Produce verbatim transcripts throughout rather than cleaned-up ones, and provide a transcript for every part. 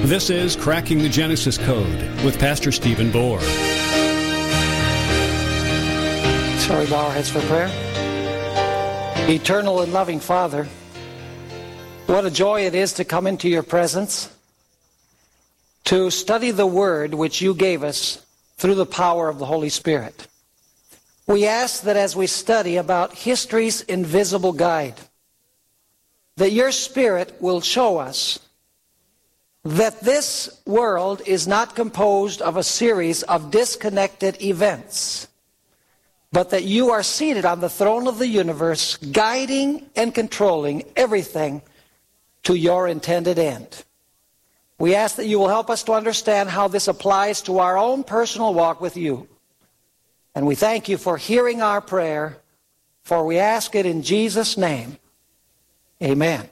This is Cracking the Genesis Code with Pastor Stephen Bohr. Shall we bow our heads for prayer? Eternal and loving Father, what a joy it is to come into your presence, to study the Word which you gave us through the power of the Holy Spirit. We ask that as we study about history's invisible guide, that your Spirit will show us that this world is not composed of a series of disconnected events, but that you are seated on the throne of the universe, guiding and controlling everything to your intended end. We ask that you will help us to understand how this applies to our own personal walk with you. And we thank you for hearing our prayer, for we ask it in Jesus' name. Amen.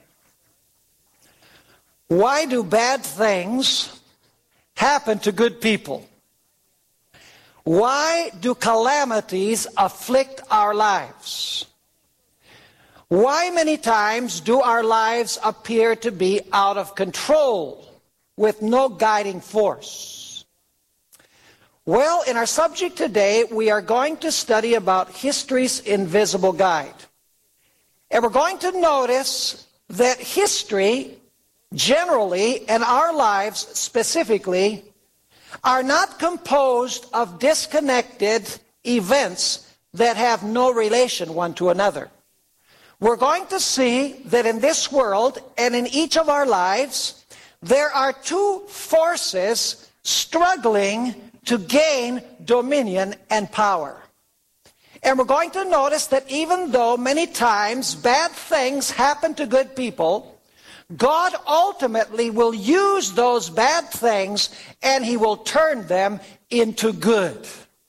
Why do bad things happen to good people? Why do calamities afflict our lives? Why many times do our lives appear to be out of control with no guiding force? Well, in our subject today, we are going to study about history's invisible guide. And we're going to notice that history generally, and our lives specifically, are not composed of disconnected events that have no relation one to another. We're going to see that in this world and in each of our lives, there are two forces struggling to gain dominion and power. And we're going to notice that even though many times bad things happen to good people, God ultimately will use those bad things and He will turn them into good.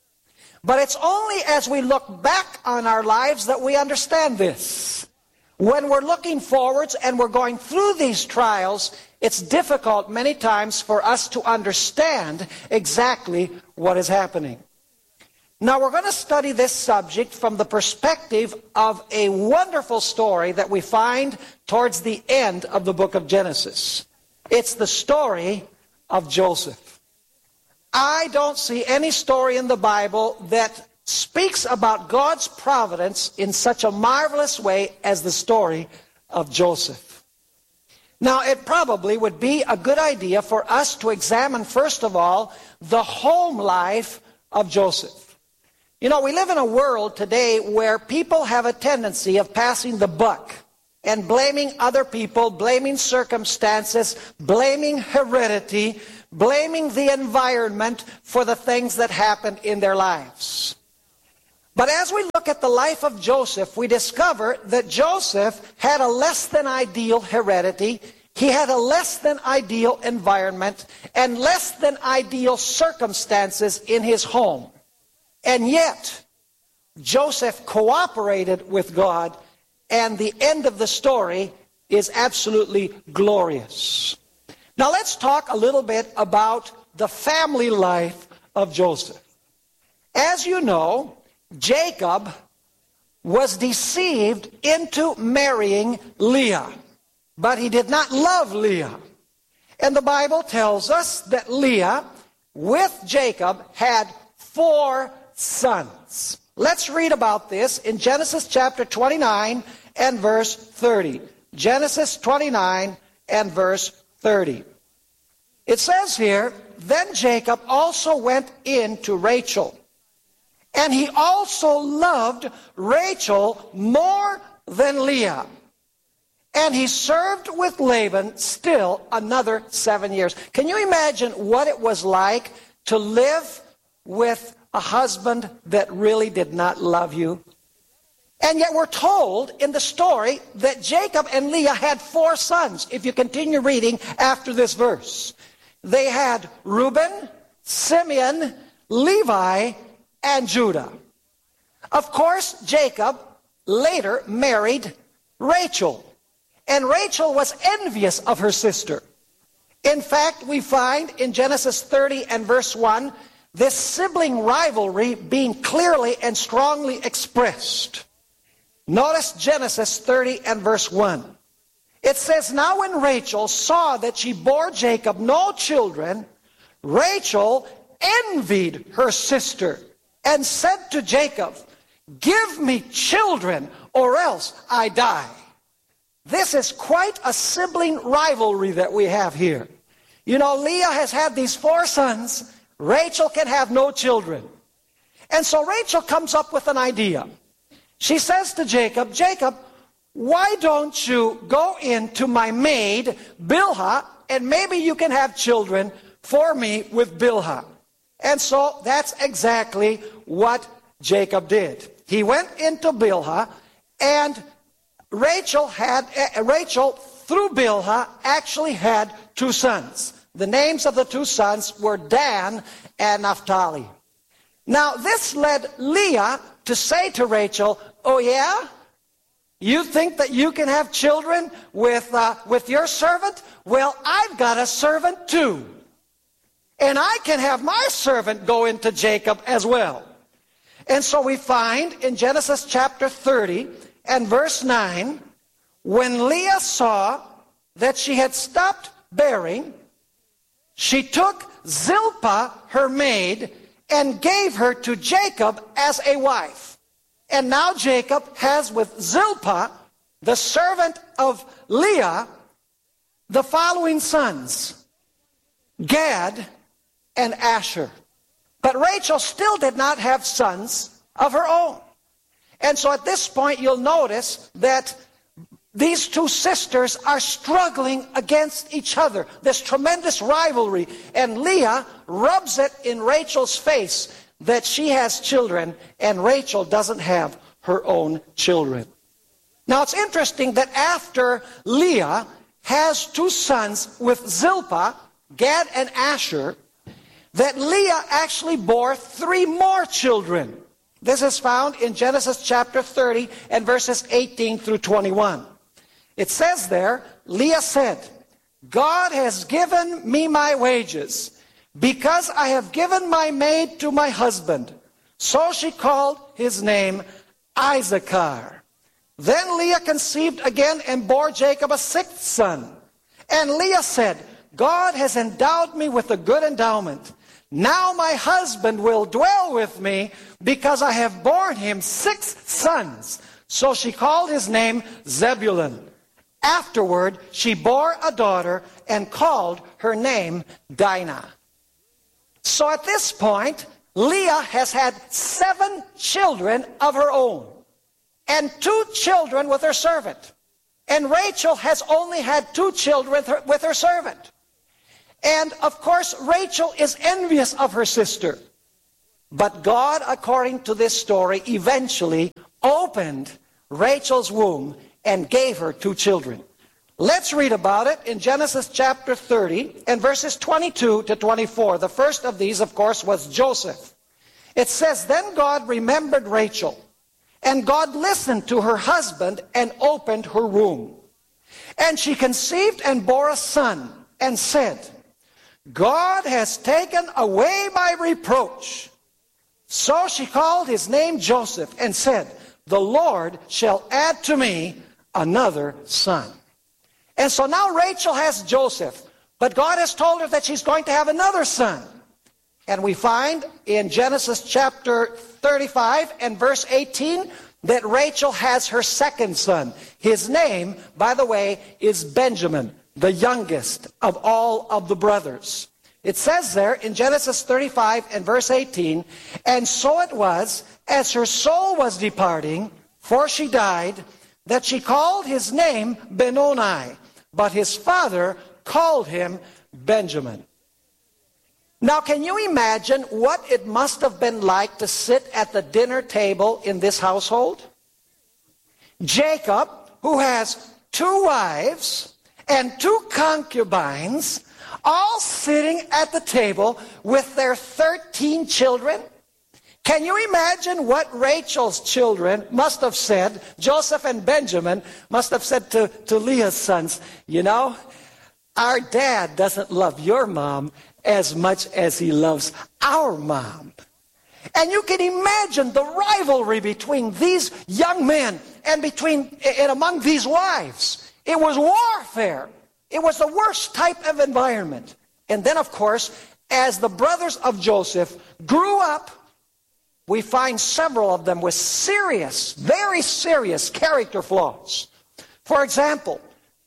But it's only as we look back on our lives that we understand this. When we're looking forwards and we're going through these trials, it's difficult many times for us to understand exactly what is happening. Now we're going to study this subject from the perspective of a wonderful story that we find towards the end of the book of Genesis. It's the story of Joseph. I don't see any story in the Bible that speaks about God's providence in such a marvelous way as the story of Joseph. Now it probably would be a good idea for us to examine first of all the home life of Joseph. You know, we live in a world today where people have a tendency of passing the buck and blaming other people, blaming circumstances, blaming heredity, blaming the environment for the things that happen in their lives. But as we look at the life of Joseph, we discover that Joseph had a less than ideal heredity, he had a less than ideal environment, and less than ideal circumstances in his home. And yet, Joseph cooperated with God, and the end of the story is absolutely glorious. Now let's talk a little bit about the family life of Joseph. As you know, Jacob was deceived into marrying Leah, but he did not love Leah. And the Bible tells us that Leah, with Jacob, had four sons. Let's read about this in Genesis chapter twenty-nine and verse thirty. Genesis twenty-nine and verse thirty. It says here, "Then Jacob also went in to Rachel, and he also loved Rachel more than Leah. And he served with Laban still another seven years." Can you imagine what it was like to live with a husband that really did not love you? And yet we're told in the story that Jacob and Leah had four sons. If you continue reading after this verse, they had Reuben, Simeon, Levi, and Judah. Of course, Jacob later married Rachel, and Rachel was envious of her sister. In fact, we find in Genesis thirty and verse one, this sibling rivalry being clearly and strongly expressed. Notice Genesis thirty and verse one. It says, now when Rachel saw that she bore Jacob no children, Rachel envied her sister and said to Jacob, give me children or else I die. This is quite a sibling rivalry that we have here. You know, Leah has had these four sons. Rachel can have no children. And so Rachel comes up with an idea. She says to Jacob, Jacob, why don't you go into my maid, Bilhah, and maybe you can have children for me with Bilhah. And so that's exactly what Jacob did. He went into Bilhah, and Rachel had, uh, Rachel, through Bilhah, actually had two sons. The names of the two sons were Dan and Naphtali. Now, this led Leah to say to Rachel, oh yeah? You think that you can have children with, uh, with your servant? Well, I've got a servant too. And I can have my servant go into Jacob as well. And so we find in Genesis chapter thirty and verse nine, when Leah saw that she had stopped bearing, she took Zilpah, her maid, and gave her to Jacob as a wife. And now Jacob has with Zilpah, the servant of Leah, the following sons, Gad and Asher. But Rachel still did not have sons of her own. And so at this point you'll notice that these two sisters are struggling against each other. This tremendous rivalry. And Leah rubs it in Rachel's face that she has children and Rachel doesn't have her own children. Now it's interesting that after Leah has two sons with Zilpah, Gad and Asher, that Leah actually bore three more children. This is found in Genesis chapter thirty and verses eighteen through twenty-one. It says there, Leah said, God has given me my wages, because I have given my maid to my husband. So she called his name Issachar. Then Leah conceived again and bore Jacob a sixth son. And Leah said, God has endowed me with a good endowment. Now my husband will dwell with me, because I have borne him six sons. So she called his name Zebulun. Afterward, she bore a daughter and called her name Dinah. So at this point, Leah has had seven children of her own and two children with her servant. And Rachel has only had two children with her, with her servant. And of course, Rachel is envious of her sister. But God, according to this story, eventually opened Rachel's womb and gave her two children. Let's read about it in Genesis chapter thirty and verses twenty-two to twenty-four. The first of these, of course, was Joseph. It says, then God remembered Rachel, and God listened to her husband and opened her womb. And she conceived and bore a son, and said, God has taken away my reproach. So she called his name Joseph and said, the Lord shall add to me another son. And so now Rachel has Joseph, but God has told her that she's going to have another son. And we find in Genesis chapter thirty-five and verse eighteen that Rachel has her second son. His name, by the way, is Benjamin, the youngest of all of the brothers. It says there in Genesis thirty-five and verse eighteen, and so it was, as her soul was departing, for she died, that she called his name Benoni, but his father called him Benjamin. Now, can you imagine what it must have been like to sit at the dinner table in this household? Jacob, who has two wives and two concubines, all sitting at the table with their thirteen children. Can you imagine what Rachel's children must have said? Joseph and Benjamin must have said to, to Leah's sons, you know, our dad doesn't love your mom as much as he loves our mom. And you can imagine the rivalry between these young men and between and among these wives. It was warfare. It was the worst type of environment. And then, of course, as the brothers of Joseph grew up, we find several of them with serious, very serious character flaws. For example,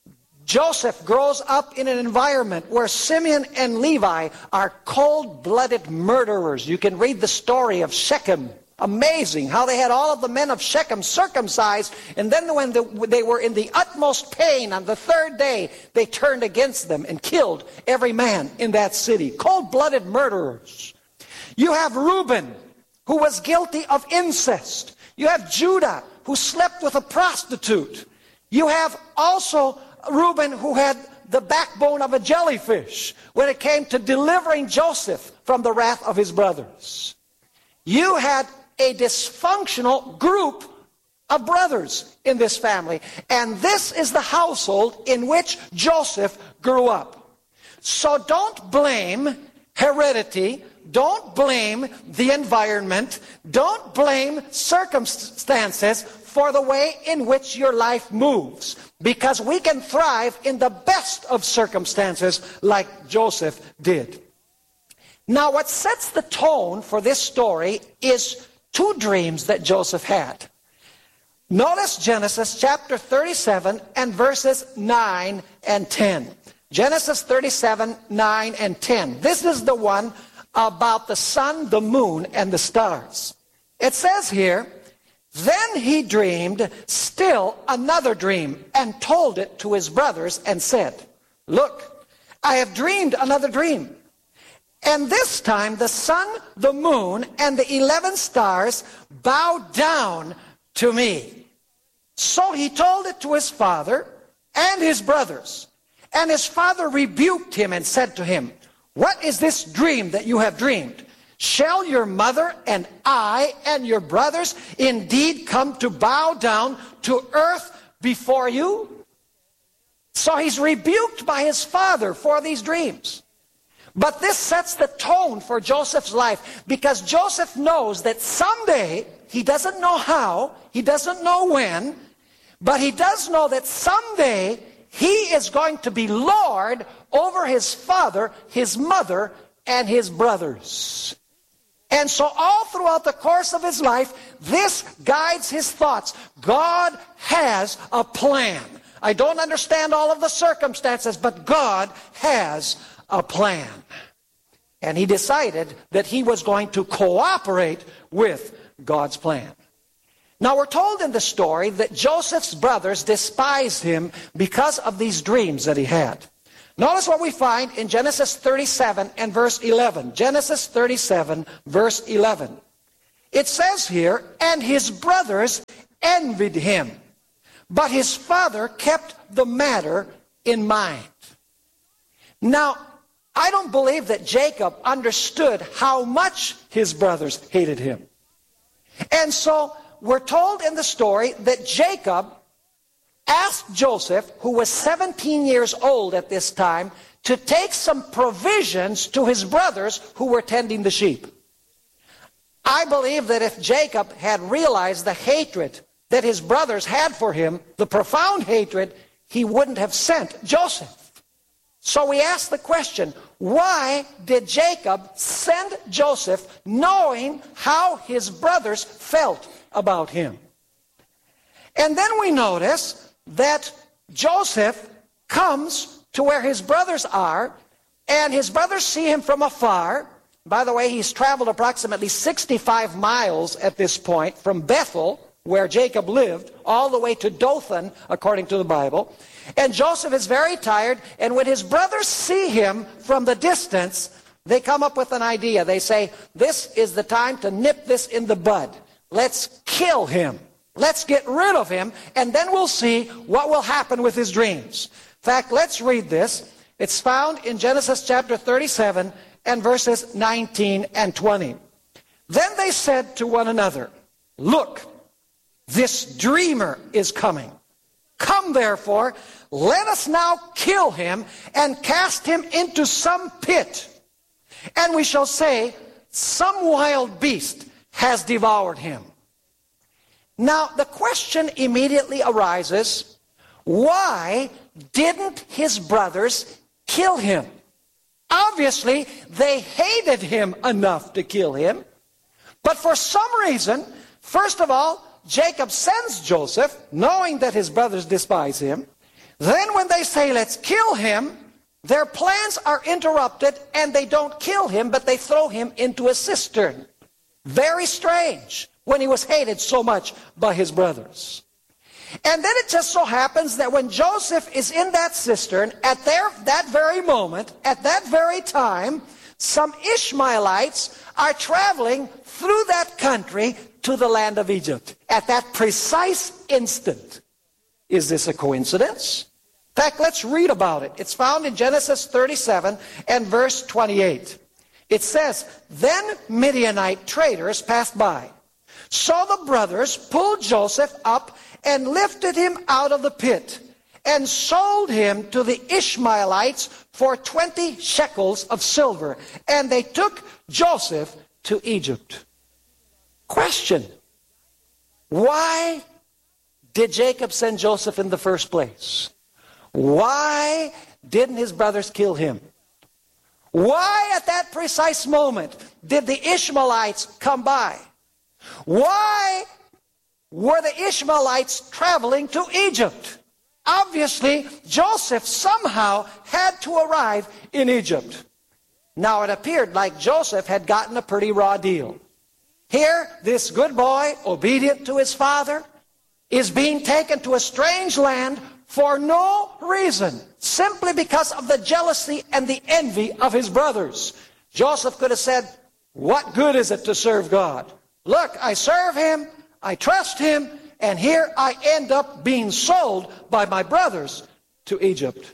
Joseph grows up in an environment where Simeon and Levi are cold-blooded murderers. You can read the story of Shechem. Amazing how they had all of the men of Shechem circumcised, and then when the, they were in the utmost pain on the third day, they turned against them and killed every man in that city. Cold-blooded murderers. You have Reuben, who was guilty of incest. You have Judah, who slept with a prostitute. You have also Reuben, who had the backbone of a jellyfish when it came to delivering Joseph from the wrath of his brothers. You had a dysfunctional group of brothers in this family. And this is the household in which Joseph grew up. So don't blame heredity. Don't blame the environment. Don't blame circumstances for the way in which your life moves. Because we can thrive in the best of circumstances like Joseph did. Now, what sets the tone for this story is two dreams that Joseph had. Notice Genesis chapter thirty-seven and verses nine and ten. Genesis thirty-seven, nine and ten. This is the one about the sun, the moon, and the stars. It says here, then he dreamed still another dream and told it to his brothers and said, look, I have dreamed another dream. And this time the sun, the moon, and the eleven stars bowed down to me. So he told it to his father and his brothers. And his father rebuked him and said to him, what is this dream that you have dreamed? Shall your mother and I and your brothers indeed come to bow down to earth before you? So he's rebuked by his father for these dreams. But this sets the tone for Joseph's life, because Joseph knows that someday, he doesn't know how, he doesn't know when, but he does know that someday he is going to be Lord over his father, his mother, and his brothers. And so all throughout the course of his life, this guides his thoughts. God has a plan. I don't understand all of the circumstances, but God has a plan. And he decided that he was going to cooperate with God's plan. Now we're told in the story that Joseph's brothers despised him because of these dreams that he had. Notice what we find in Genesis thirty-seven and verse eleven. Genesis thirty-seven, verse eleven. It says here, and his brothers envied him, but his father kept the matter in mind. Now, I don't believe that Jacob understood how much his brothers hated him. And so, we're told in the story that Jacob asked Joseph, who was seventeen years old at this time, to take some provisions to his brothers who were tending the sheep. I believe that if Jacob had realized the hatred that his brothers had for him, the profound hatred, he wouldn't have sent Joseph. So we ask the question, why did Jacob send Joseph knowing how his brothers felt about him? And then we notice that Joseph comes to where his brothers are, and his brothers see him from afar. By the way, he's traveled approximately sixty-five miles at this point from Bethel, where Jacob lived, all the way to Dothan, according to the Bible. And Joseph is very tired, and when his brothers see him from the distance, they come up with an idea. They say, this is the time to nip this in the bud. Let's kill him. Let's get rid of him, and then we'll see what will happen with his dreams. In fact, let's read this. It's found in Genesis chapter thirty-seven and verses nineteen and twenty. Then they said to one another, look, this dreamer is coming. Come therefore, let us now kill him and cast him into some pit. And we shall say, some wild beast has devoured him. Now, the question immediately arises, why didn't his brothers kill him? Obviously, they hated him enough to kill him. But for some reason, first of all, Jacob sends Joseph, knowing that his brothers despise him. Then when they say, let's kill him, their plans are interrupted and they don't kill him, but they throw him into a cistern. Very strange when he was hated so much by his brothers. And then it just so happens that when Joseph is in that cistern, at their, that very moment, at that very time, some Ishmaelites are traveling through that country to the land of Egypt. At that precise instant. Is this a coincidence? In fact, let's read about it. It's found in Genesis thirty-seven and verse twenty-eight. It says, then Midianite traders passed by. So the brothers pulled Joseph up and lifted him out of the pit and sold him to the Ishmaelites for twenty shekels of silver. And they took Joseph to Egypt. Question. Why did Jacob send Joseph in the first place? Why didn't his brothers kill him? Why at that precise moment did the Ishmaelites come by? Why were the Ishmaelites traveling to Egypt? Obviously, Joseph somehow had to arrive in Egypt. Now it appeared like Joseph had gotten a pretty raw deal. Here, this good boy, obedient to his father, is being taken to a strange land for no reason, simply because of the jealousy and the envy of his brothers. Joseph could have said, what good is it to serve God? Look, I serve him, I trust him, and here I end up being sold by my brothers to Egypt.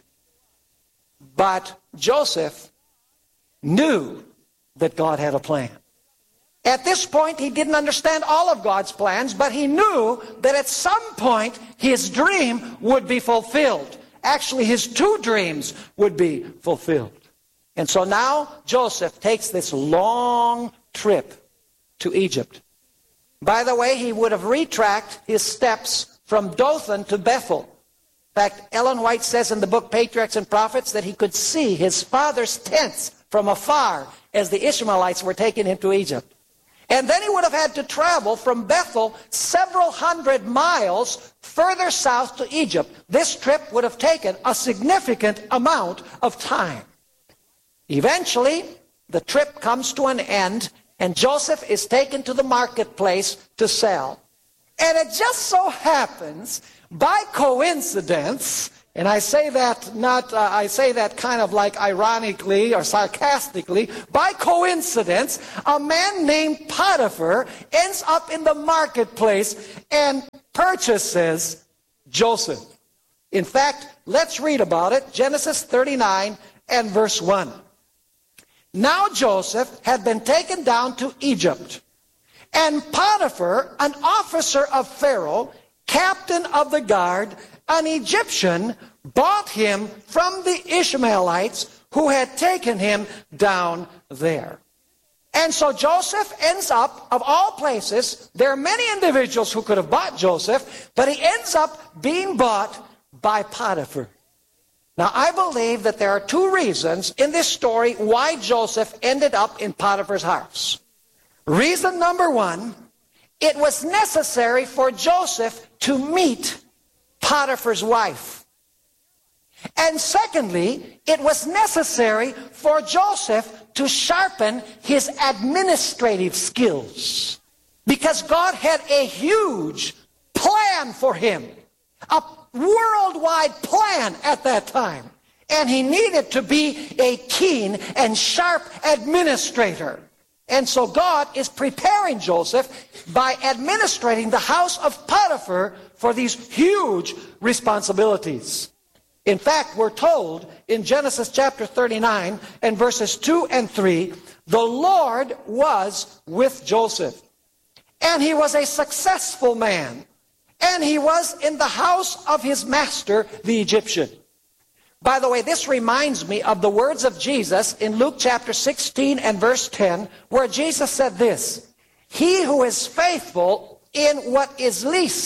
But Joseph knew that God had a plan. At this point, he didn't understand all of God's plans, but he knew that at some point his dream would be fulfilled. Actually, his two dreams would be fulfilled. And so now Joseph takes this long trip to Egypt. By the way, he would have retraced his steps from Dothan to Bethel. In fact, Ellen White says in the book Patriarchs and Prophets that he could see his father's tents from afar as the Ishmaelites were taking him to Egypt. And then he would have had to travel from Bethel several hundred miles further south to Egypt. This trip would have taken a significant amount of time. Eventually, the trip comes to an end, and Joseph is taken to the marketplace to sell. And it just so happens, by coincidence, and I say that not, uh, I say that kind of like ironically or sarcastically, by coincidence, a man named Potiphar ends up in the marketplace and purchases Joseph. In fact, let's read about it, Genesis thirty-nine and verse one. Now Joseph had been taken down to Egypt, and Potiphar, an officer of Pharaoh, captain of the guard, an Egyptian, bought him from the Ishmaelites who had taken him down there. And so Joseph ends up, of all places, there are many individuals who could have bought Joseph, but he ends up being bought by Potiphar. Now, I believe that there are two reasons in this story why Joseph ended up in Potiphar's house. Reason number one, it was necessary for Joseph to meet Potiphar's wife. And secondly, it was necessary for Joseph to sharpen his administrative skills, because God had a huge plan for him, a worldwide plan at that time, and he needed to be a keen and sharp administrator. And so God is preparing Joseph by administrating the house of Potiphar for these huge responsibilities. In fact, we're told in Genesis chapter thirty-nine and verses two and three, the Lord was with Joseph, and he was a successful man, and he was in the house of his master, the Egyptian. By the way, this reminds me of the words of Jesus in Luke chapter sixteen and verse ten, where Jesus said this, "He who is faithful in what is least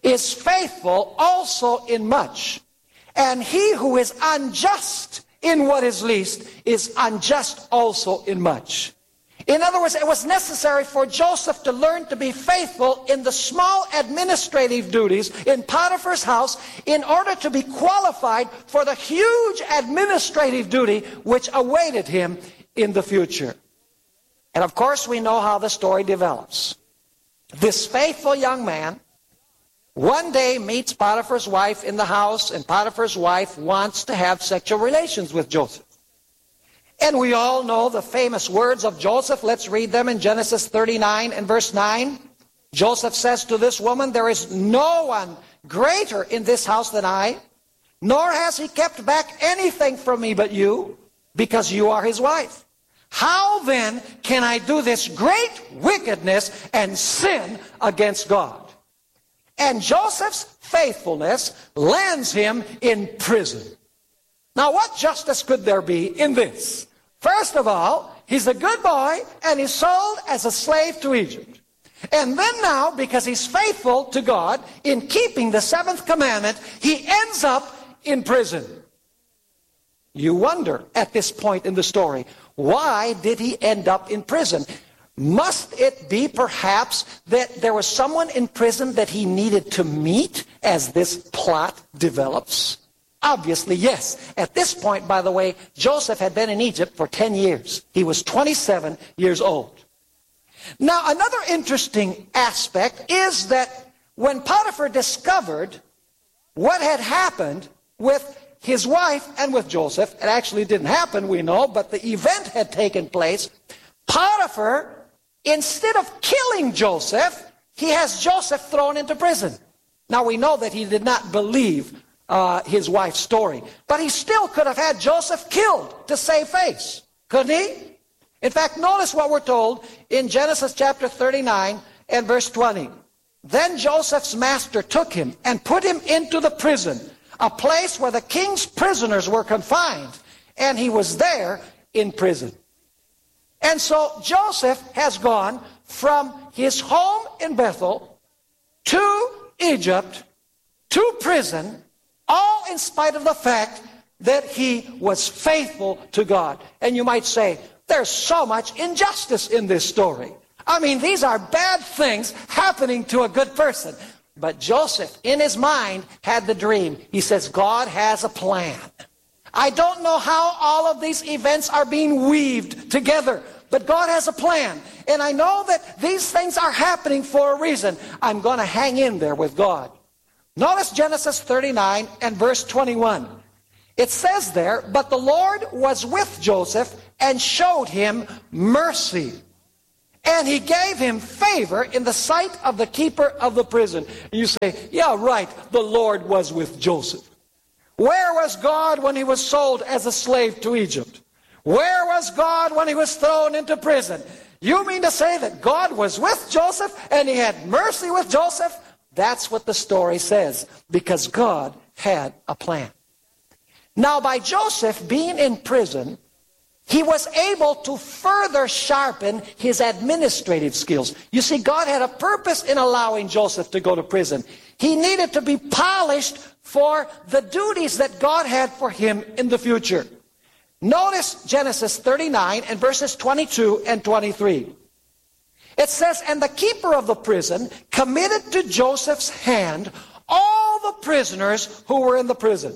is faithful also in much. And he who is unjust in what is least is unjust also in much. In other words, it was necessary for Joseph to learn to be faithful in the small administrative duties in Potiphar's house in order to be qualified for the huge administrative duty which awaited him in the future. And of course, we know how the story develops. This faithful young man one day meets Potiphar's wife in the house, and Potiphar's wife wants to have sexual relations with Joseph. And we all know the famous words of Joseph. Let's read them in Genesis thirty-nine and verse nine. Joseph says to this woman, "There is no one greater in this house than I, nor has he kept back anything from me but you, because you are his wife. How then can I do this great wickedness and sin against God?" And Joseph's faithfulness lands him in prison. Now, what justice could there be in this? First of all, he's a good boy and he's sold as a slave to Egypt. And then now, because he's faithful to God in keeping the seventh commandment, he ends up in prison. You wonder at this point in the story, why did he end up in prison? Must it be perhaps that there was someone in prison that he needed to meet as this plot develops? Obviously, yes. At this point, by the way, Joseph had been in Egypt for ten years. He was twenty-seven years old. Now, another interesting aspect is that when Potiphar discovered what had happened with his wife and with Joseph, it actually didn't happen, we know, but the event had taken place. Potiphar, instead of killing Joseph, he has Joseph thrown into prison. Now, we know that he did not believe uh, his wife's story, but he still could have had Joseph killed to save face, couldn't he? In fact, notice what we're told in Genesis chapter thirty-nine and verse twenty. Then Joseph's master took him and put him into the prison, a place where the king's prisoners were confined, and he was there in prison. And so Joseph has gone from his home in Bethel to Egypt to prison, all in spite of the fact that he was faithful to God. And you might say, there's so much injustice in this story. I mean, these are bad things happening to a good person. But Joseph, in his mind, had the dream. He says, God has a plan. I don't know how all of these events are being weaved together, but God has a plan. And I know that these things are happening for a reason. I'm going to hang in there with God. Notice Genesis thirty-nine and verse twenty-one. It says there, "But the Lord was with Joseph and showed him mercy. And he gave him favor in the sight of the keeper of the prison." And you say, yeah, right, the Lord was with Joseph. Where was God when he was sold as a slave to Egypt? Where was God when he was thrown into prison? You mean to say that God was with Joseph and he had mercy with Joseph? That's what the story says, because God had a plan. Now, by Joseph being in prison, he was able to further sharpen his administrative skills. You see, God had a purpose in allowing Joseph to go to prison. He needed to be polished for the duties that God had for him in the future. Notice Genesis thirty-nine and verses twenty-two and twenty-three. It says, "And the keeper of the prison committed to Joseph's hand all the prisoners who were in the prison.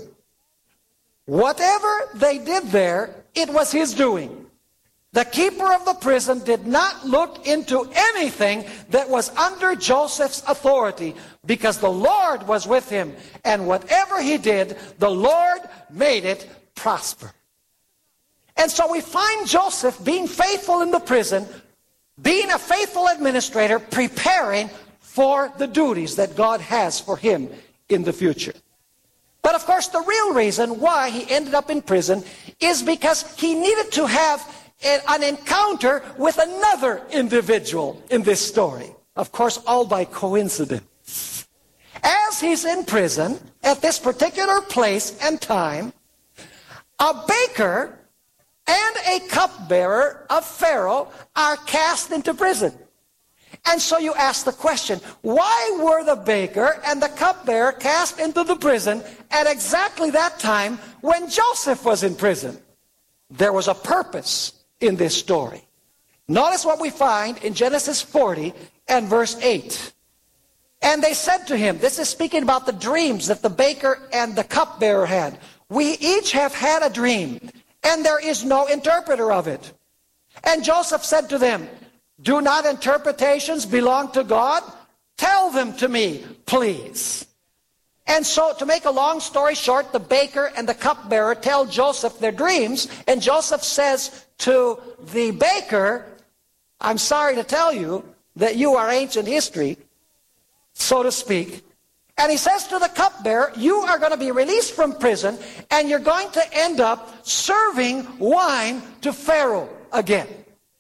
Whatever they did there, it was his doing. The keeper of the prison did not look into anything that was under Joseph's authority, because the Lord was with him, and whatever he did, the Lord made it prosper." And so we find Joseph being faithful in the prison, being a faithful administrator, preparing for the duties that God has for him in the future. But of course, the real reason why he ended up in prison is because he needed to have an encounter with another individual in this story. Of course, all by coincidence. As he's in prison, at this particular place and time, a baker and a cupbearer of Pharaoh are cast into prison. And so you ask the question, why were the baker and the cupbearer cast into the prison at exactly that time when Joseph was in prison? There was a purpose in this story. Notice what we find in Genesis forty and verse eight. And they said to him, this is speaking about the dreams that the baker and the cupbearer had. We each have had a dream, and there is no interpreter of it. And Joseph said to them, do not interpretations belong to God? Tell them to me, please. And so, to make a long story short, the baker and the cupbearer tell Joseph their dreams, and Joseph says to the baker, I'm sorry to tell you that you are ancient history, so to speak. And he says to the cupbearer, you are going to be released from prison, and you're going to end up serving wine to Pharaoh again.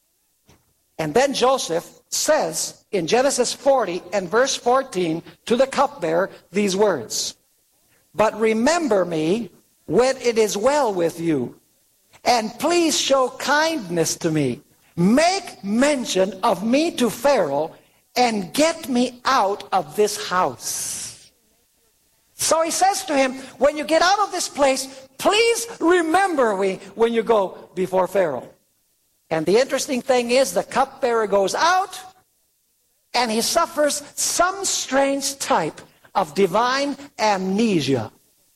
And then Joseph says in Genesis forty and verse fourteen to the cupbearer these words, but remember me when it is well with you, and please show kindness to me. Make mention of me to Pharaoh, and get me out of this house. So he says to him, when you get out of this place, please remember me when you go before Pharaoh. And the interesting thing is, the cupbearer goes out, and he suffers some strange type of divine amnesia.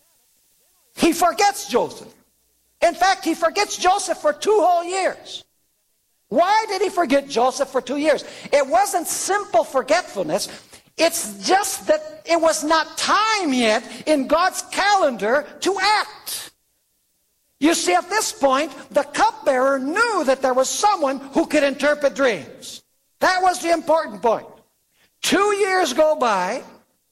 He forgets Joseph. In fact, he forgets Joseph for two whole years. Why did he forget Joseph for two years? It wasn't simple forgetfulness. It's just that it was not time yet in God's calendar to act. You see, at this point, the cupbearer knew that there was someone who could interpret dreams. That was the important point. Two years go by,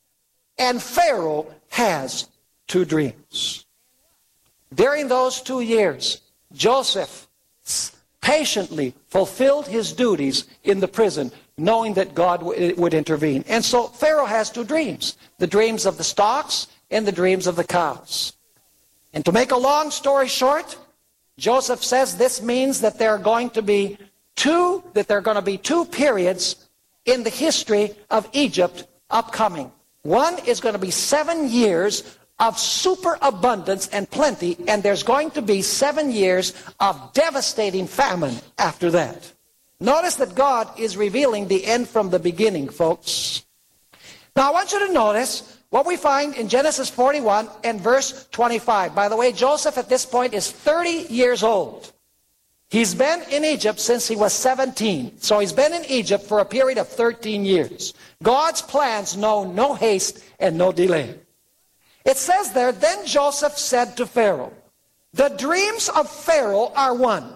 and Pharaoh has two dreams. During those two years, Joseph patiently fulfilled his duties in the prison, knowing that God would intervene. And so Pharaoh has two dreams, the dreams of the stocks and the dreams of the cows. And to make a long story short, Joseph says this means that there are going to be two, that there are going to be two periods in the history of Egypt upcoming. One is going to be seven years of superabundance and plenty, and there's going to be seven years of devastating famine after that. Notice that God is revealing the end from the beginning, folks. Now I want you to notice what we find in Genesis forty-one and verse twenty-five. By the way, Joseph at this point is thirty years old. He's been in Egypt since he was seventeen. So he's been in Egypt for a period of thirteen years. God's plans know no haste and no delay. It says there, then Joseph said to Pharaoh, the dreams of Pharaoh are one.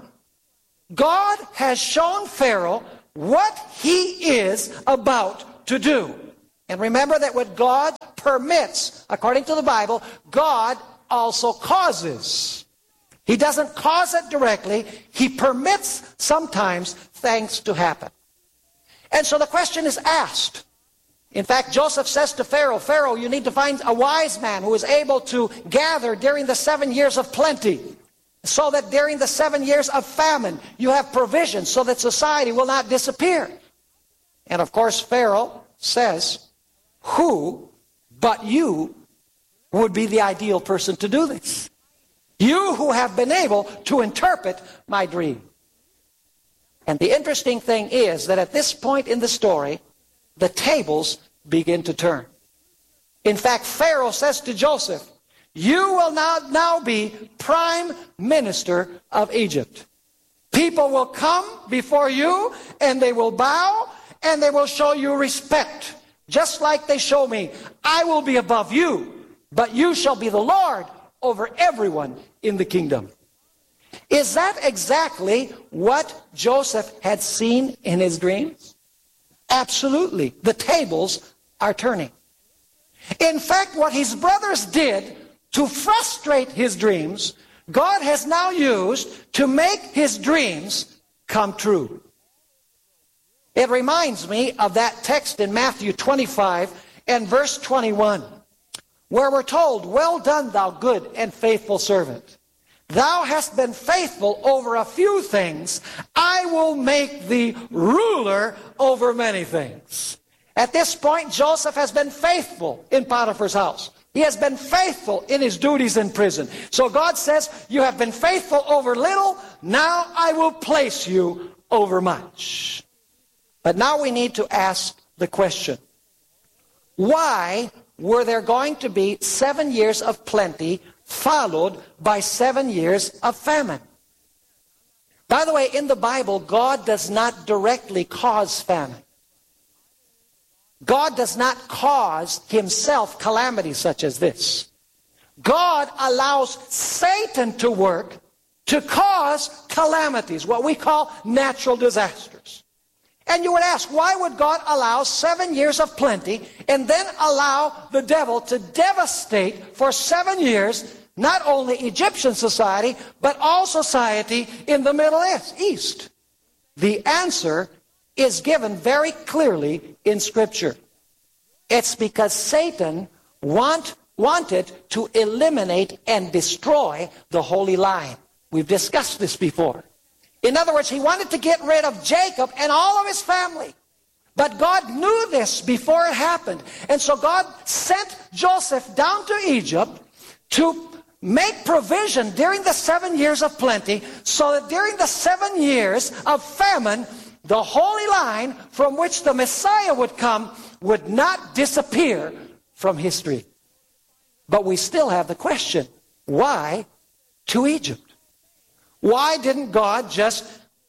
God has shown Pharaoh what he is about to do. And remember that what God permits, according to the Bible, God also causes. He doesn't cause it directly. He permits sometimes things to happen. And so the question is asked. In fact, Joseph says to Pharaoh, Pharaoh, you need to find a wise man who is able to gather during the seven years of plenty, so that during the seven years of famine, you have provision so that society will not disappear. And of course, Pharaoh says, who but you would be the ideal person to do this? You who have been able to interpret my dream. And the interesting thing is that at this point in the story, the tables begin to turn. In fact, Pharaoh says to Joseph, you will now, now be prime minister of Egypt. People will come before you, and they will bow, and they will show you respect. Just like they show me, I will be above you, but you shall be the Lord over everyone in the kingdom. Is that exactly what Joseph had seen in his dreams? Absolutely. The tables are turning. In fact, what his brothers did to frustrate his dreams, God has now used to make his dreams come true. It reminds me of that text in Matthew twenty-five and verse twenty-one, where we're told, well done, thou good and faithful servant. Thou hast been faithful over a few things. I I will make thee ruler over many things. At this point, Joseph has been faithful in Potiphar's house. He has been faithful in his duties in prison. So God says, you have been faithful over little, now I will place you over much. But now we need to ask the question, why were there going to be seven years of plenty followed by seven years of famine? By the way, in the Bible, God does not directly cause famine. God does not cause himself calamities such as this. God allows Satan to work to cause calamities, what we call natural disasters. And you would ask, why would God allow seven years of plenty and then allow the devil to devastate for seven years not only Egyptian society, but all society in the Middle East? The answer is given very clearly in Scripture. It's because Satan want, wanted to eliminate and destroy the Holy Line. We've discussed this before. In other words, he wanted to get rid of Jacob and all of his family. But God knew this before it happened. And so God sent Joseph down to Egypt to make provision during the seven years of plenty, so that during the seven years of famine, the Holy Line from which the Messiah would come would not disappear from history. But we still have the question, why to Egypt? Why didn't God just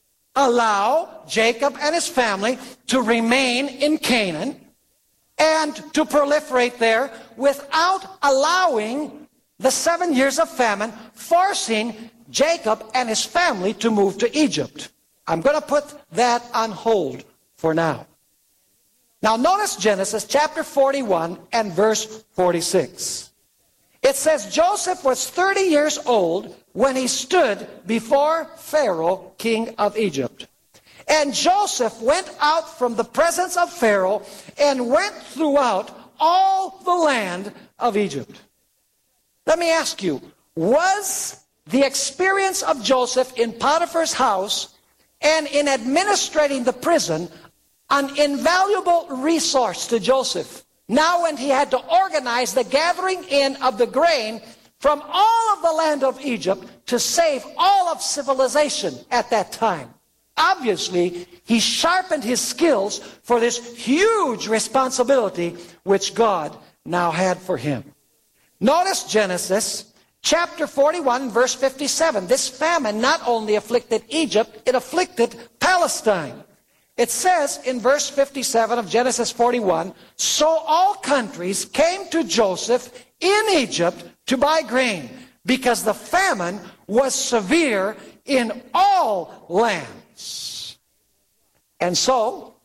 allow Jacob and his family to remain in Canaan and to proliferate there without allowing the seven years of famine, forcing Jacob and his family to move to Egypt? I'm going to put that on hold for now. Now notice Genesis chapter forty-one and verse forty-six. It says, Joseph was thirty years old when he stood before Pharaoh, king of Egypt. And Joseph went out from the presence of Pharaoh and went throughout all the land of Egypt. Let me ask you, was the experience of Joseph in Potiphar's house and in administrating the prison an invaluable resource to Joseph now when he had to organize the gathering in of the grain from all of the land of Egypt to save all of civilization at that time? Obviously, he sharpened his skills for this huge responsibility which God now had for him. Notice Genesis chapter forty-one, verse fifty-seven. This famine not only afflicted Egypt, it afflicted Palestine. It says in verse fifty-seven of Genesis forty-one, so all countries came to Joseph in Egypt to buy grain, because the famine was severe in all lands. And so,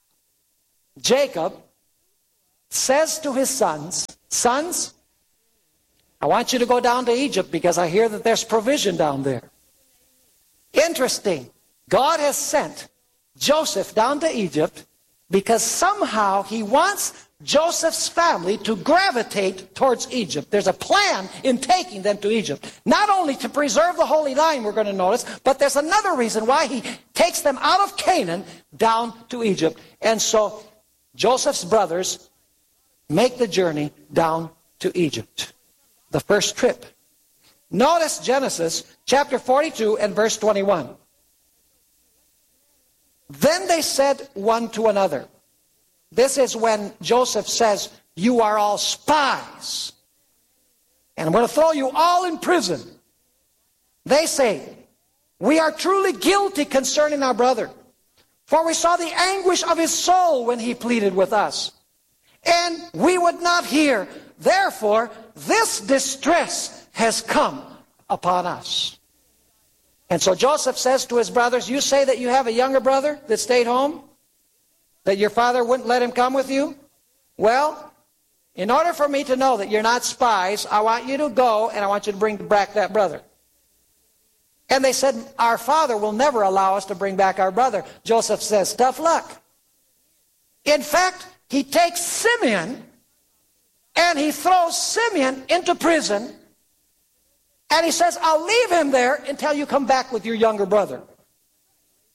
Jacob says to his sons, sons, I want you to go down to Egypt because I hear that there's provision down there. Interesting. God has sent Joseph down to Egypt because somehow he wants Joseph's family to gravitate towards Egypt. There's a plan in taking them to Egypt. Not only to preserve the Holy Line, we're going to notice, but there's another reason why he takes them out of Canaan down to Egypt. And so Joseph's brothers make the journey down to Egypt. The first trip. Notice Genesis chapter forty-two and verse twenty-one. Then they said one to another. This is when Joseph says, you are all spies, and I'm going to throw you all in prison. They say, we are truly guilty concerning our brother, for we saw the anguish of his soul when he pleaded with us, and we would not hear. Therefore, this distress has come upon us. And so Joseph says to his brothers, you say that you have a younger brother that stayed home? That your father wouldn't let him come with you? Well, in order for me to know that you're not spies, I want you to go and I want you to bring back that brother. And they said, our father will never allow us to bring back our brother. Joseph says, tough luck. In fact, he takes Simeon and he throws Simeon into prison. And he says, I'll leave him there until you come back with your younger brother.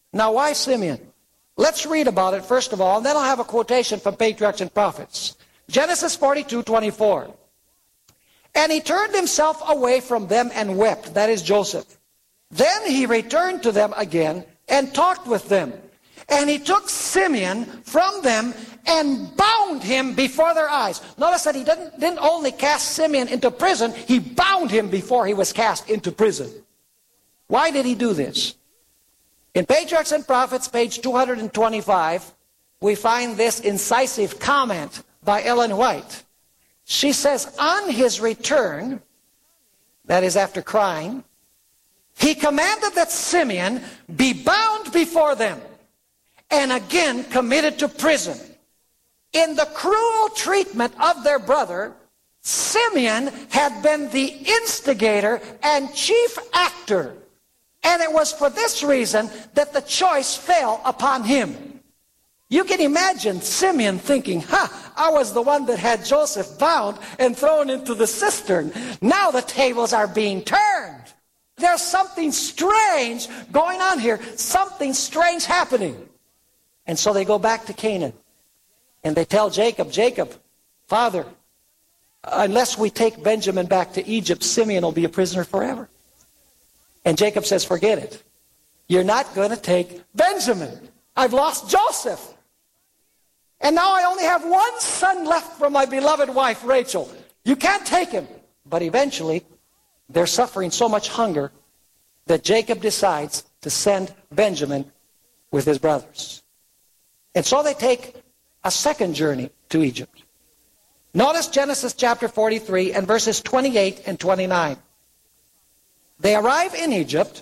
Now, why Simeon? Let's read about it first of all, and then I'll have a quotation from Patriarchs and Prophets. Genesis forty-two twenty-four. And he turned himself away from them and wept, that is Joseph. Then he returned to them again and talked with them. And he took Simeon from them and bound him before their eyes. Notice that he didn't, didn't only cast Simeon into prison, he bound him before he was cast into prison. Why did he do this? In Patriarchs and Prophets, page two hundred twenty-five, we find this incisive comment by Ellen White. She says, on his return, that is after crying, he commanded that Simeon be bound before them and again committed to prison. In the cruel treatment of their brother, Simeon had been the instigator and chief actor. And it was for this reason that the choice fell upon him. You can imagine Simeon thinking, ha, I was the one that had Joseph bound and thrown into the cistern. Now the tables are being turned. There's something strange going on here. Something strange happening. And so they go back to Canaan. And they tell Jacob, Jacob, Father, unless we take Benjamin back to Egypt, Simeon will be a prisoner forever. And Jacob says, forget it. You're not going to take Benjamin. I've lost Joseph. And now I only have one son left from my beloved wife, Rachel. You can't take him. But eventually, they're suffering so much hunger that Jacob decides to send Benjamin with his brothers. And so they take a second journey to Egypt. Notice Genesis chapter forty-three and verses twenty-eight and twenty-nine. They arrive in Egypt,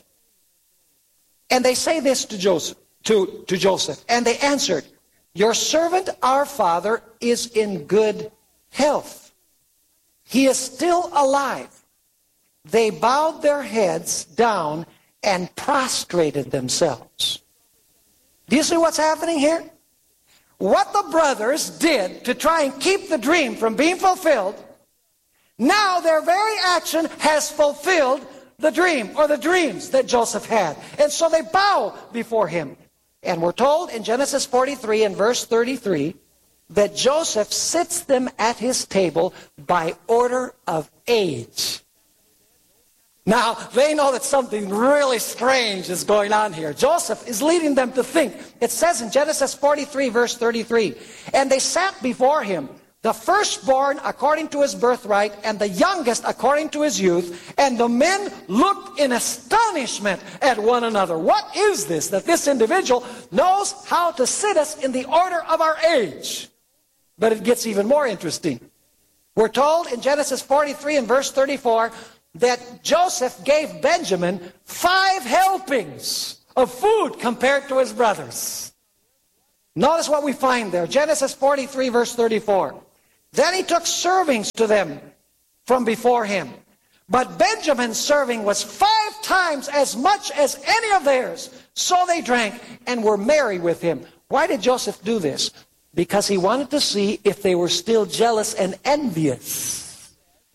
and they say this to Joseph, to, to Joseph. And they answered, your servant, our father, is in good health. He is still alive. They bowed their heads down and prostrated themselves. Do you see what's happening here? What the brothers did to try and keep the dream from being fulfilled, now their very action has fulfilled the dream, or the dreams that Joseph had. And so they bow before him. And we're told in Genesis forty-three and verse thirty-three that Joseph sits them at his table by order of age. Now, they know that something really strange is going on here. Joseph is leading them to think. It says in Genesis forty-three, verse thirty-three, and they sat before him, the firstborn according to his birthright, and the youngest according to his youth. And the men looked in astonishment at one another. What is this? That this individual knows how to sit us in the order of our age. But it gets even more interesting. We're told in Genesis forty-three and verse thirty-four that Joseph gave Benjamin five helpings of food compared to his brothers. Notice what we find there. Genesis forty-three, verse thirty-four. Then he took servings to them from before him. But Benjamin's serving was five times as much as any of theirs. So they drank and were merry with him. Why did Joseph do this? Because he wanted to see if they were still jealous and envious.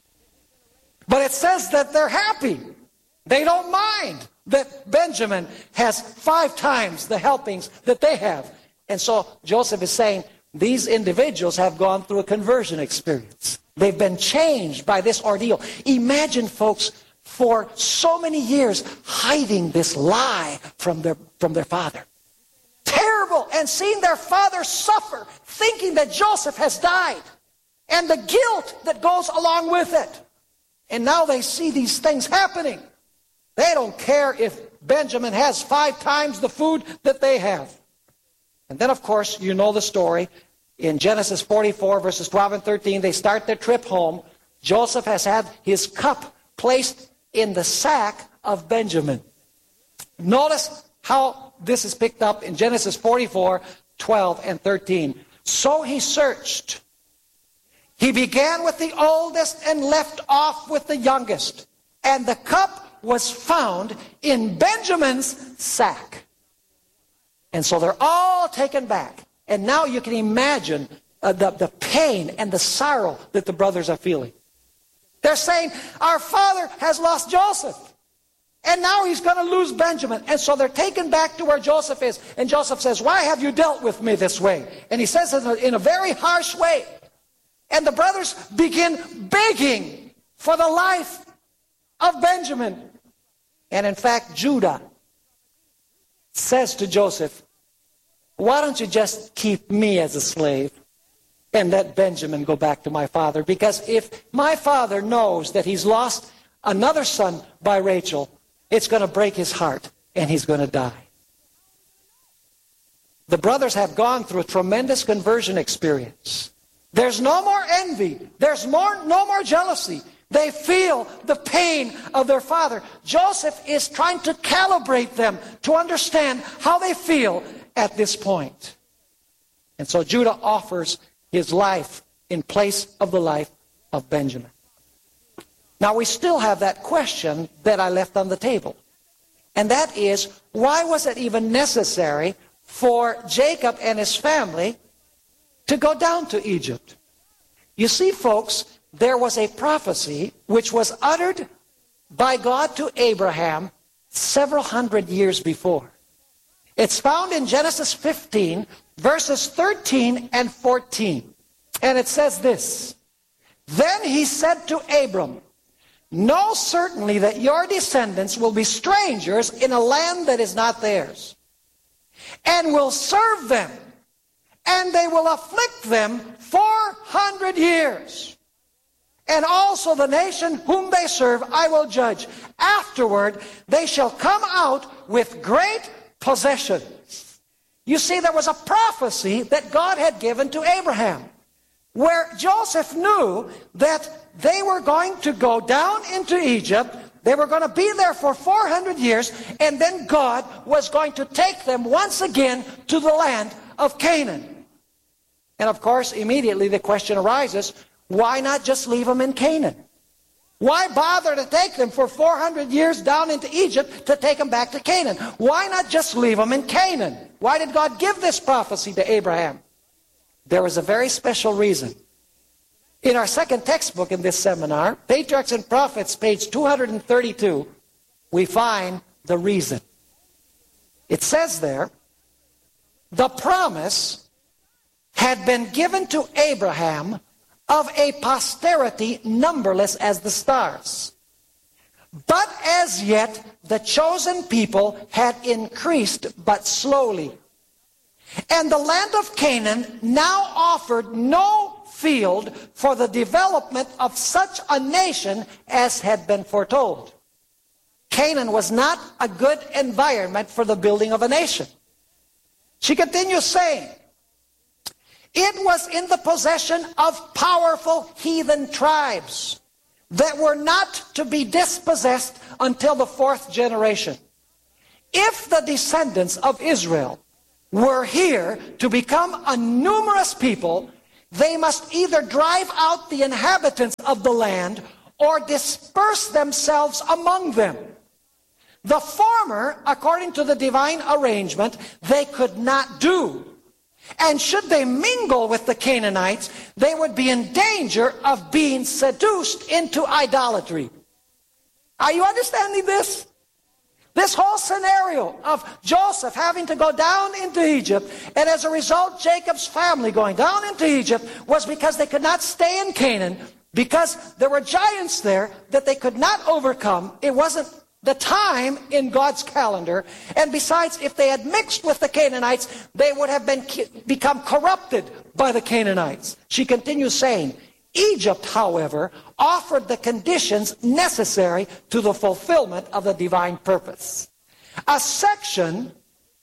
But it says that they're happy. They don't mind that Benjamin has five times the helpings that they have. And so Joseph is saying, these individuals have gone through a conversion experience. They've been changed by this ordeal. Imagine, folks, for so many years hiding this lie from their, from their father. Terrible. And seeing their father suffer, thinking that Joseph has died. And the guilt that goes along with it. And now they see these things happening. They don't care if Benjamin has five times the food that they have. And then, of course, you know the story. In Genesis forty-four, verses twelve and thirteen, they start their trip home. Joseph has had his cup placed in the sack of Benjamin. Notice how this is picked up in Genesis forty-four, twelve and thirteen. So he searched. He began with the oldest and left off with the youngest. And the cup was found in Benjamin's sack. And so they're all taken back. And now you can imagine uh, the, the pain and the sorrow that the brothers are feeling. They're saying, our father has lost Joseph. And now he's going to lose Benjamin. And so they're taken back to where Joseph is. And Joseph says, why have you dealt with me this way? And he says it in a, in a very harsh way. And the brothers begin begging for the life of Benjamin. And in fact, Judah says to Joseph, why don't you just keep me as a slave and let Benjamin go back to my father? Because if my father knows that he's lost another son by Rachel, it's going to break his heart and he's going to die. The brothers have gone through a tremendous conversion experience. There's no more envy. There's more, no more jealousy. They feel the pain of their father. Joseph is trying to calibrate them to understand how they feel at this point. And so Judah offers his life in place of the life of Benjamin. Now we still have that question that I left on the table. And that is, why was it even necessary for Jacob and his family to go down to Egypt? You see, folks, there was a prophecy which was uttered by God to Abraham several hundred years before. It's found in Genesis fifteen, verses thirteen and fourteen. And it says this, then he said to Abram, know certainly that your descendants will be strangers in a land that is not theirs, and will serve them, and they will afflict them four hundred years. And also the nation whom they serve I will judge. Afterward they shall come out with great possessions. You see, there was a prophecy that God had given to Abraham, where Joseph knew that they were going to go down into Egypt. They were going to be there for four hundred years, and then God was going to take them once again to the land of Canaan. And of course, immediately the question arises, why not just leave them in Canaan? Why bother to take them for four hundred years down into Egypt to take them back to Canaan? Why not just leave them in Canaan? Why did God give this prophecy to Abraham? There was a very special reason. In our second textbook in this seminar, Patriarchs and Prophets, page two hundred thirty-two, we find the reason. It says there, the promise had been given to Abraham of a posterity numberless as the stars. But as yet the chosen people had increased but slowly. And the land of Canaan now offered no field for the development of such a nation as had been foretold. Canaan was not a good environment for the building of a nation. She continues saying, it was in the possession of powerful heathen tribes that were not to be dispossessed until the fourth generation. If the descendants of Israel were here to become a numerous people, they must either drive out the inhabitants of the land or disperse themselves among them. The former, according to the divine arrangement, they could not do. And should they mingle with the Canaanites, they would be in danger of being seduced into idolatry. Are you understanding this? This whole scenario of Joseph having to go down into Egypt, and as a result Jacob's family going down into Egypt, was because they could not stay in Canaan, because there were giants there that they could not overcome. It wasn't the time in God's calendar. And besides, if they had mixed with the Canaanites, they would have been become corrupted by the Canaanites. She continues saying, Egypt, however, offered the conditions necessary to the fulfillment of the divine purpose. A section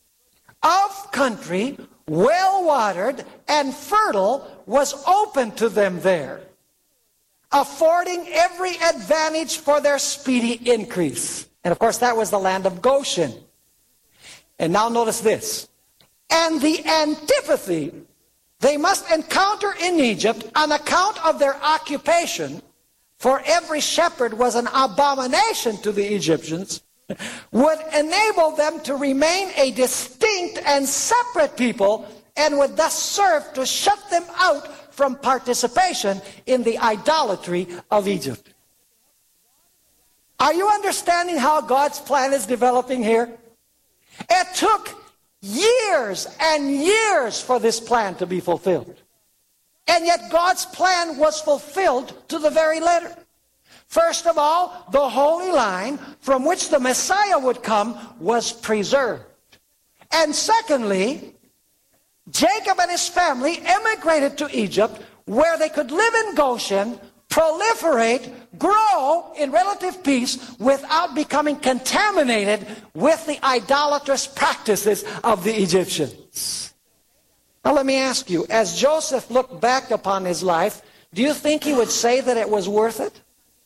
of country, well-watered and fertile, was open to them there, affording every advantage for their speedy increase. And of course, that was the land of Goshen. And now notice this. And the antipathy they must encounter in Egypt on account of their occupation, for every shepherd was an abomination to the Egyptians, would enable them to remain a distinct and separate people, and would thus serve to shut them out from participation in the idolatry of Egypt. Are you understanding how God's plan is developing here? It took years and years for this plan to be fulfilled. And yet God's plan was fulfilled to the very letter. First of all, the holy line from which the Messiah would come was preserved. And secondly, Jacob and his family emigrated to Egypt, where they could live in Goshen, proliferate, grow in relative peace without becoming contaminated with the idolatrous practices of the Egyptians. Now let me ask you, as Joseph looked back upon his life, do you think he would say that it was worth it?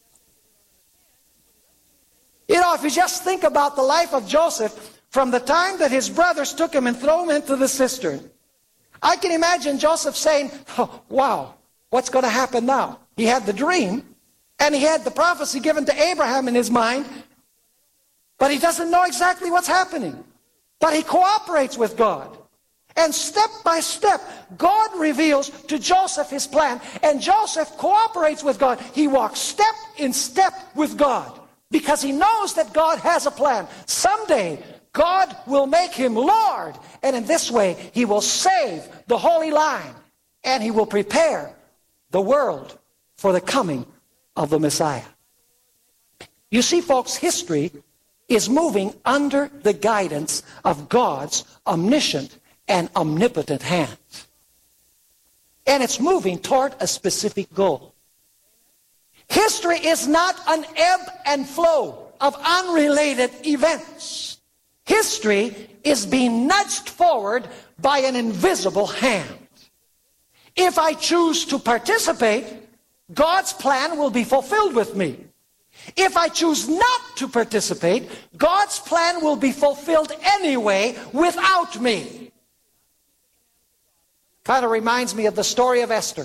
You know, if you just think about the life of Joseph, from the time that his brothers took him and threw him into the cistern, I can imagine Joseph saying, oh, wow, what's going to happen now? He had the dream, and he had the prophecy given to Abraham in his mind, but he doesn't know exactly what's happening. But he cooperates with God. And step by step, God reveals to Joseph his plan, and Joseph cooperates with God. He walks step in step with God, because he knows that God has a plan. Someday, God will make him Lord, and in this way, he will save the holy line, and he will prepare the world for the coming of the Messiah. You see, folks, history is moving under the guidance of God's omniscient and omnipotent hand. And it's moving toward a specific goal. History is not an ebb and flow of unrelated events. History is being nudged forward by an invisible hand. If I choose to participate, God's plan will be fulfilled with me. If I choose not to participate, God's plan will be fulfilled anyway without me. Kind of reminds me of the story of Esther.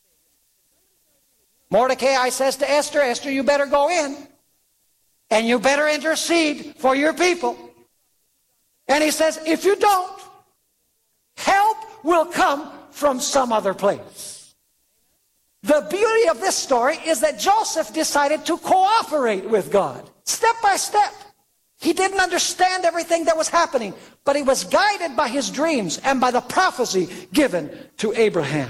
Mordecai says to Esther, Esther, you better go in, and you better intercede for your people. And he says, if you don't, help will come from some other place. The beauty of this story is that Joseph decided to cooperate with God, step by step. He didn't understand everything that was happening, but he was guided by his dreams and by the prophecy given to Abraham.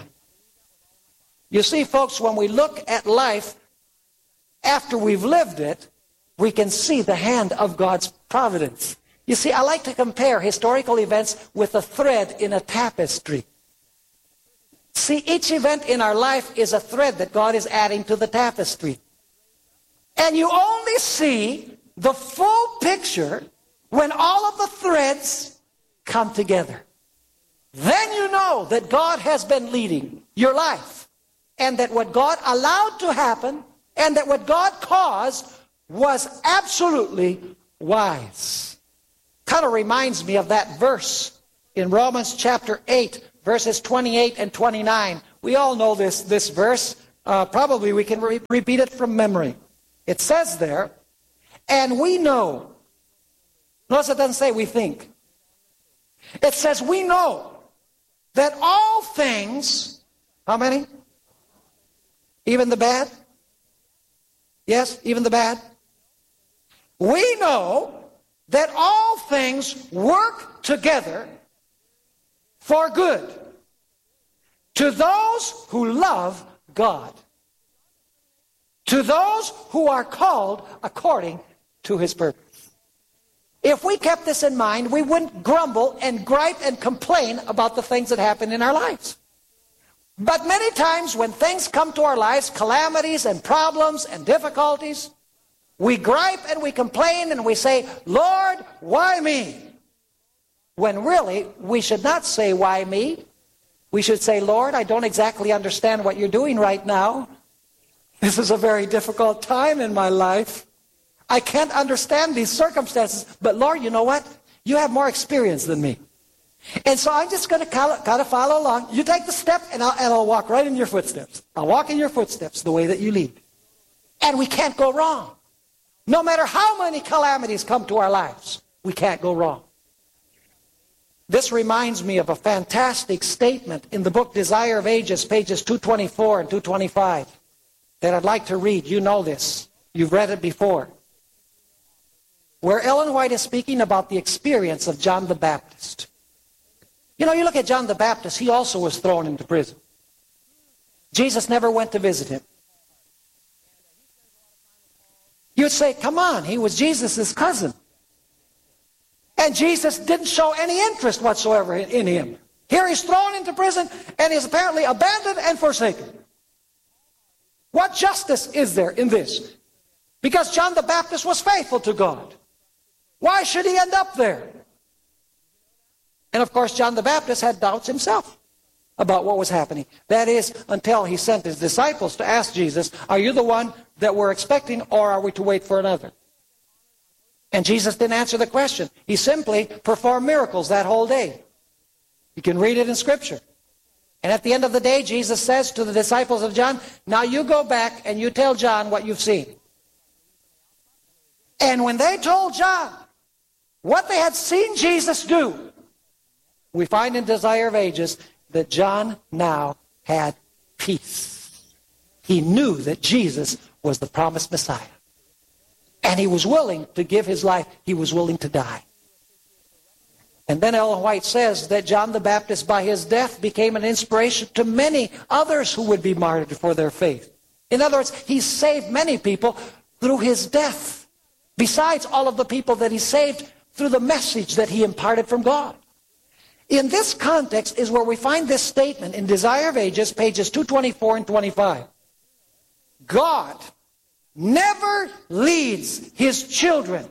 You see, folks, when we look at life after we've lived it, we can see the hand of God's providence. You see, I like to compare historical events with a thread in a tapestry. See, each event in our life is a thread that God is adding to the tapestry. And you only see the full picture when all of the threads come together. Then you know that God has been leading your life, and that what God allowed to happen and that what God caused was absolutely wise. Kind of reminds me of that verse in Romans chapter eight, verses twenty-eight and twenty-nine. We all know this, this verse. Uh, probably we can re- repeat it from memory. It says there, and we know. Notice it doesn't say we think. It says we know that all things, how many? Even the bad? Yes, even the bad? We know that all things work together for good to those who love God, to those who are called according to his purpose. If we kept this in mind, we wouldn't grumble and gripe and complain about the things that happen in our lives. But many times when things come to our lives, calamities and problems and difficulties, we gripe and we complain and we say, Lord, why me? When really, we should not say, why me? We should say, Lord, I don't exactly understand what you're doing right now. This is a very difficult time in my life. I can't understand these circumstances. But Lord, you know what? You have more experience than me. And so I'm just going to kind of follow along. You take the step, and I'll, and I'll walk right in your footsteps. I'll walk in your footsteps the way that you lead. And we can't go wrong. No matter how many calamities come to our lives, we can't go wrong. This reminds me of a fantastic statement in the book Desire of Ages, pages two twenty-four and two twenty-five, that I'd like to read. You know this. You've read it before. where Ellen White is speaking about the experience of John the Baptist. You know, you look at John the Baptist, he also was thrown into prison. Jesus never went to visit him. You'd say, come on, he was Jesus' cousin. And Jesus didn't show any interest whatsoever in him. Here he's thrown into prison and is apparently abandoned and forsaken. What justice is there in this? Because John the Baptist was faithful to God. Why should he end up there? And of course, John the Baptist had doubts himself about what was happening. That is, until he sent his disciples to ask Jesus, are you the one that we're expecting, or are we to wait for another? And Jesus didn't answer the question. He simply performed miracles that whole day. You can read it in Scripture. And at the end of the day, Jesus says to the disciples of John, now you go back and you tell John what you've seen. And when they told John what they had seen Jesus do, we find in Desire of Ages that John now had peace. He knew that Jesus was the promised Messiah. And he was willing to give his life. He was willing to die. And then Ellen White says that John the Baptist, by his death, became an inspiration to many others who would be martyred for their faith. In other words, he saved many people through his death, besides all of the people that he saved through the message that he imparted from God. In this context is where we find this statement in Desire of Ages, pages two twenty-four and twenty-five. God never leads his children.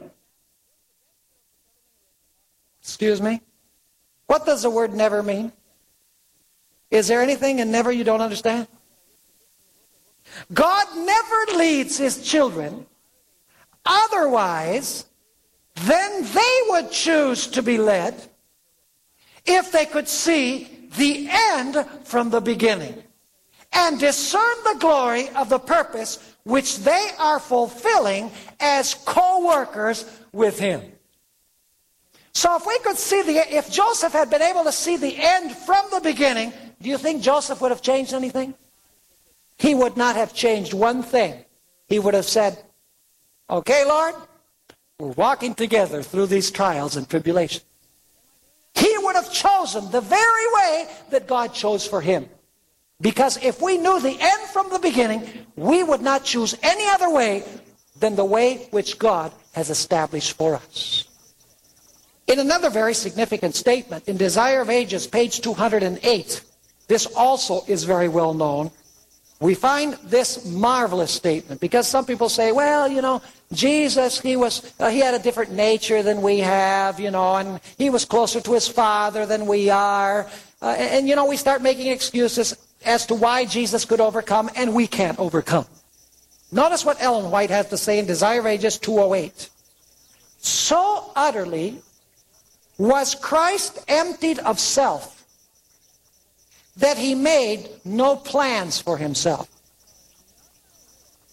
Excuse me? What does the word never mean? Is there anything in never you don't understand? God never leads his children. Otherwise, then they would choose to be led if they could see the end from the beginning and discern the glory of the purpose which they are fulfilling as co-workers with him. So if we could see the, if Joseph had been able to see the end from the beginning, do you think Joseph would have changed anything? He would not have changed one thing. He would have said, okay, Lord, we're walking together through these trials and tribulations. He would have chosen the very way that God chose for him. Because if we knew the end from the beginning, we would not choose any other way than the way which God has established for us. In another very significant statement, in Desire of Ages, page two hundred eight, this also is very well known. We find this marvelous statement, because some people say, well, you know, Jesus, he was, uh, he had a different nature than we have, you know, and he was closer to his Father than we are. Uh, and, and, you know, we start making excuses as to why Jesus could overcome, and we can't overcome. Notice what Ellen White has to say in Desire of Ages two oh eight. So utterly was Christ emptied of self that he made no plans for himself.